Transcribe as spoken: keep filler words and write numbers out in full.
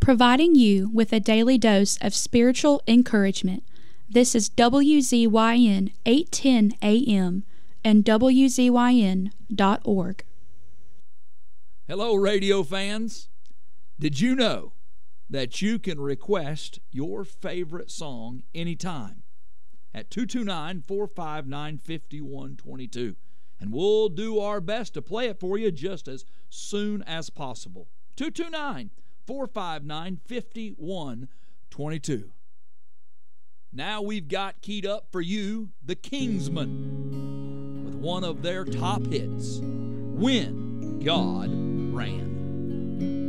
providing you with a daily dose of spiritual encouragement. This is W Z Y N eight ten A M and W Z Y N dot org. Hello, radio fans. Did you know that you can request your favorite song anytime at two two nine, four five nine, five one two two? And we'll do our best to play it for you just as soon as possible. two two nine, four five nine, five one two two. Now we've got keyed up for you the Kingsmen with one of their top hits, When God Ran.